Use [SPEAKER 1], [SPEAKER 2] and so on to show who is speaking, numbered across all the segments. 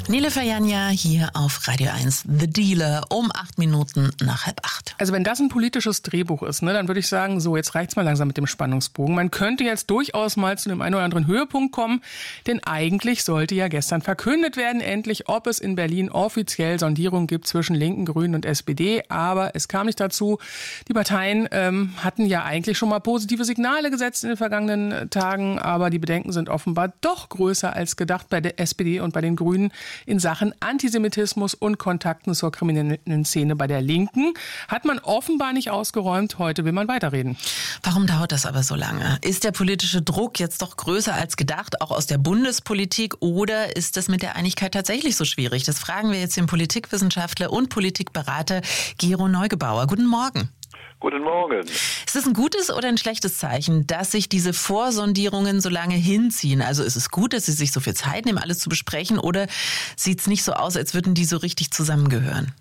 [SPEAKER 1] Nele Fajania hier auf Radio 1, The Dealer, um 8 Minuten nach 7:30.
[SPEAKER 2] Also wenn das ein politisches Drehbuch ist, dann würde ich sagen, so, jetzt reicht's mal langsam mit dem Spannungsbogen. Man könnte jetzt durchaus mal zu dem einen oder anderen Höhepunkt kommen, denn eigentlich sollte ja gestern verkündet werden, endlich, ob es in Berlin offiziell Sondierungen gibt zwischen Linken, Grünen und SPD. Aber es kam nicht dazu. Die Parteien hatten ja eigentlich schon mal positive Signale gesetzt in den vergangenen Tagen, aber die Bedenken sind offenbar doch größer als gedacht bei der SPD und bei den Grünen in Sachen Antisemitismus und Kontakten zur kriminellen Szene bei der Linken. Hat man offenbar nicht ausgeräumt. Heute will man weiterreden.
[SPEAKER 1] Warum dauert das aber so lange? Ist der politische Druck jetzt doch größer als gedacht, auch aus der Bundespolitik? Oder ist das mit der Einigkeit tatsächlich so schwierig? Das fragen wir jetzt den Politikwissenschaftler und Politikberater Gero Neugebauer. Guten Morgen.
[SPEAKER 3] Guten Morgen.
[SPEAKER 1] Ist es ein gutes oder ein schlechtes Zeichen, dass sich diese Vorsondierungen so lange hinziehen? Also ist es gut, dass Sie sich so viel Zeit nehmen, alles zu besprechen, oder sieht es nicht so aus, als würden die so richtig zusammengehören?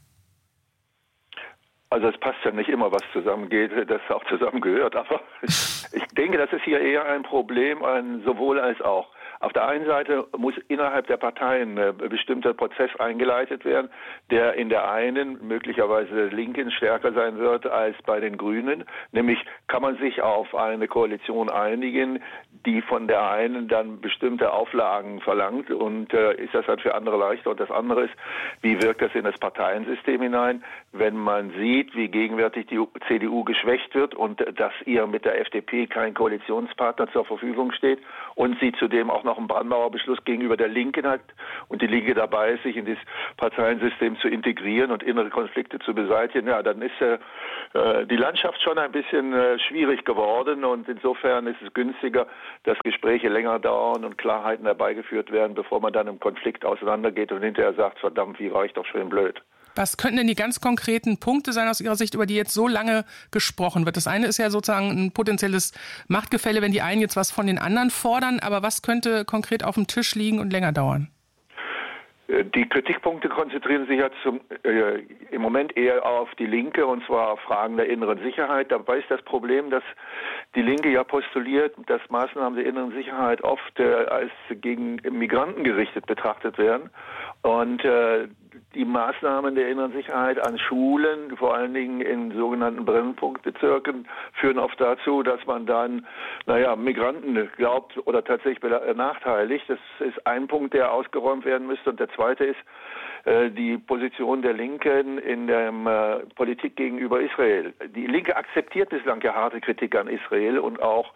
[SPEAKER 3] Also es passt ja nicht immer, was zusammengeht, das auch zusammengehört. Aber ich denke, das ist hier eher ein Problem, ein sowohl als auch. Auf der einen Seite muss innerhalb der Parteien ein bestimmter Prozess eingeleitet werden, der in der einen, möglicherweise Linken, stärker sein wird als bei den Grünen. Nämlich kann man sich auf eine Koalition einigen, die von der einen dann bestimmte Auflagen verlangt, und ist das dann für andere leichter? Und das andere ist, wie wirkt das in das Parteiensystem hinein, wenn man sieht, wie gegenwärtig die CDU geschwächt wird und dass ihr mit der FDP kein Koalitionspartner zur Verfügung steht und sie zudem auch noch einen Brandmauer Beschluss gegenüber der Linken hat und die Linke dabei ist, sich in das Parteiensystem zu integrieren und innere Konflikte zu beseitigen, ja, dann ist die Landschaft schon ein bisschen schwierig geworden, und insofern ist es günstiger, dass Gespräche länger dauern und Klarheiten herbeigeführt werden, bevor man dann im Konflikt auseinandergeht und hinterher sagt, verdammt, wie war ich doch schön blöd.
[SPEAKER 2] Was könnten denn die ganz konkreten Punkte sein aus Ihrer Sicht, über die jetzt so lange gesprochen wird? Das eine ist ja sozusagen ein potenzielles Machtgefälle, wenn die einen jetzt was von den anderen fordern. Aber was könnte konkret auf dem Tisch liegen und länger dauern?
[SPEAKER 3] Die Kritikpunkte konzentrieren sich ja im Moment eher auf die Linke, und zwar auf Fragen der inneren Sicherheit. Dabei ist das Problem, dass die Linke ja postuliert, dass Maßnahmen der inneren Sicherheit oft als gegen Migranten gerichtet betrachtet werden. Und die Maßnahmen der inneren Sicherheit an Schulen, vor allen Dingen in sogenannten Brennpunktbezirken, führen oft dazu, dass man dann, Migranten glaubt oder tatsächlich benachteiligt. Das ist ein Punkt, der ausgeräumt werden müsste. Und der zweite ist die Position der Linken in der Politik gegenüber Israel. Die Linke akzeptiert bislang ja harte Kritik an Israel und auch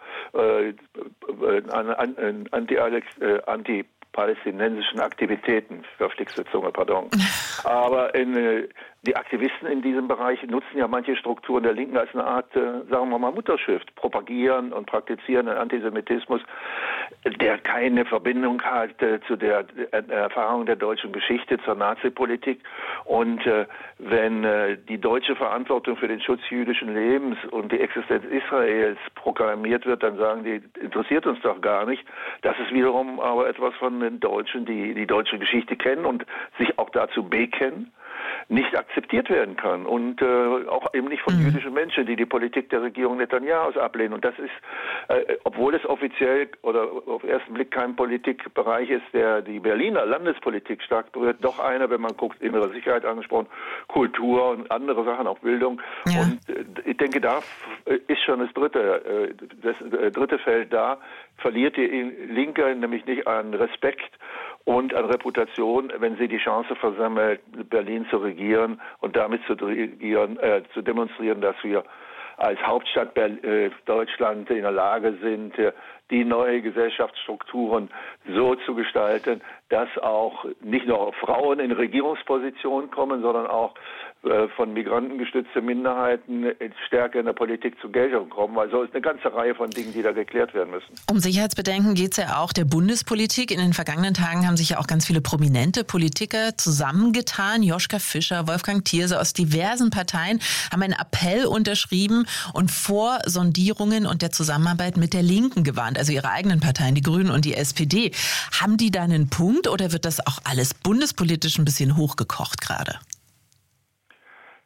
[SPEAKER 3] anti-palästinensischen Aktivitäten, verflixte Zunge, pardon. Aber die Aktivisten in diesem Bereich nutzen ja manche Strukturen der Linken als eine Art, sagen wir mal, Mutterschiff, propagieren und praktizieren einen Antisemitismus, der keine Verbindung hat zu der Erfahrung der deutschen Geschichte, zur Nazi-Politik. Und wenn die deutsche Verantwortung für den Schutz jüdischen Lebens und die Existenz Israels proklamiert wird, dann sagen die, interessiert uns doch gar nicht. Das ist wiederum aber etwas von den Deutschen, die die deutsche Geschichte kennen und sich auch dazu bekennen, nicht akzeptiert werden kann, und auch eben nicht von jüdischen Menschen, die die Politik der Regierung Netanyahu ablehnen. Und das ist, obwohl es offiziell oder auf den ersten Blick kein Politikbereich ist, der die Berliner Landespolitik stark berührt, doch einer, wenn man guckt, innere Sicherheit angesprochen, Kultur und andere Sachen, auch Bildung. Ja. Und ich denke, da ist schon das dritte Feld da, verliert die Linke nämlich nicht an Respekt und an Reputation, wenn sie die Chance versammelt, Berlin zu regieren und damit zu demonstrieren, dass wir als Hauptstadt Deutschland in der Lage sind, die neue Gesellschaftsstrukturen so zu gestalten, dass auch nicht nur Frauen in Regierungspositionen kommen, sondern auch von Migranten gestützte Minderheiten stärker in der Politik zur Geltung kommen. Also es ist eine ganze Reihe von Dingen, die da geklärt werden müssen.
[SPEAKER 1] Um Sicherheitsbedenken geht es ja auch der Bundespolitik. In den vergangenen Tagen haben sich ja auch ganz viele prominente Politiker zusammengetan. Joschka Fischer, Wolfgang Thierse aus diversen Parteien haben einen Appell unterschrieben und vor Sondierungen und der Zusammenarbeit mit der Linken gewarnt. Also ihre eigenen Parteien, die Grünen und die SPD. Haben die da einen Punkt oder wird das auch alles bundespolitisch ein bisschen hochgekocht gerade?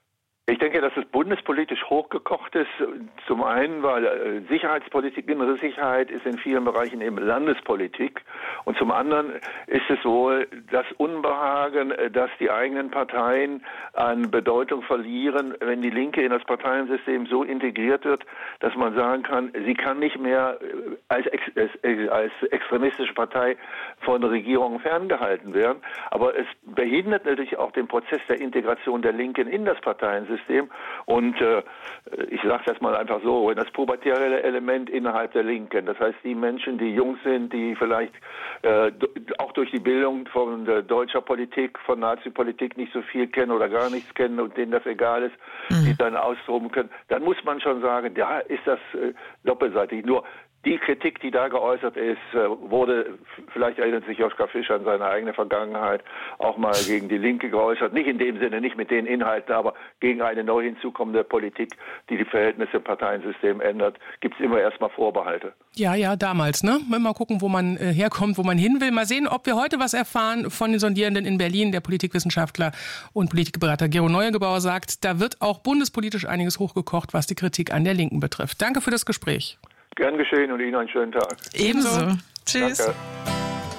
[SPEAKER 3] Ich denke, dass es bundespolitisch hochgekocht ist. Zum einen, weil Sicherheitspolitik, innere Sicherheit ist in vielen Bereichen eben Landespolitik. Und zum anderen ist es wohl das Unbehagen, dass die eigenen Parteien an Bedeutung verlieren, wenn die Linke in das Parteiensystem so integriert wird, dass man sagen kann, sie kann nicht mehr als extremistische Partei von Regierungen ferngehalten werden. Aber es behindert natürlich auch den Prozess der Integration der Linken in das Parteiensystem. Und ich sage das mal einfach so, das pubertäre Element innerhalb der Linken, das heißt die Menschen, die jung sind, die vielleicht auch durch die Bildung von deutscher Politik, von Nazi-Politik nicht so viel kennen oder gar nichts kennen und denen das egal ist, die dann austoben können, dann muss man schon sagen, ja, ist das doppelseitig. Nur die Kritik, die da geäußert ist, wurde, vielleicht erinnert sich Joschka Fischer an seine eigene Vergangenheit, auch mal gegen die Linke geäußert. Nicht in dem Sinne, nicht mit den Inhalten, aber gegen eine neu hinzukommende Politik, die Verhältnisse im Parteiensystem ändert, gibt es immer erstmal Vorbehalte.
[SPEAKER 2] Ja, damals, ne? Mal gucken, wo man herkommt, wo man hin will. Mal sehen, ob wir heute was erfahren von den Sondierenden in Berlin. Der Politikwissenschaftler und Politikberater Gero Neugebauer sagt, da wird auch bundespolitisch einiges hochgekocht, was die Kritik an der Linken betrifft. Danke für das Gespräch.
[SPEAKER 3] Gern geschehen und Ihnen einen schönen Tag.
[SPEAKER 1] Ebenso. Tschüss.
[SPEAKER 3] Danke.